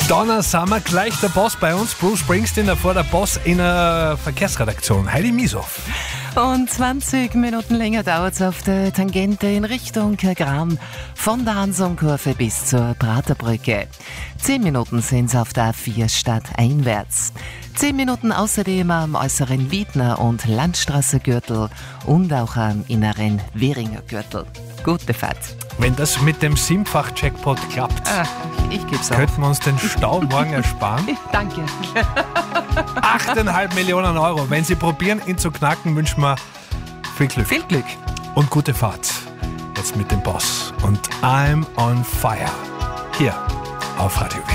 Dann sind wir gleich der Boss bei uns. Bruce Springsteen, davor der Boss in der Verkehrsredaktion. Heidi Mieshoff. Und 20 Minuten länger dauert es auf der Tangente in Richtung Gram von der Hansonkurve bis zur Praterbrücke. 10 Minuten sind es auf der A4 stadteinwärts. 10 Minuten außerdem am äußeren Wiedner- und Landstraßegürtel und auch am inneren Währinger Gürtel. Gute Fahrt. Wenn das mit dem 7-fach-Jackpot klappt, Ich geb's auf. könnten wir uns den Stau morgen ersparen. Danke. 8,5 Millionen Euro. Wenn Sie probieren, ihn zu knacken, wünschen wir viel Glück. Viel Glück. Und gute Fahrt. Jetzt mit dem Boss. Und I'm on fire. Hier auf Radio Wien.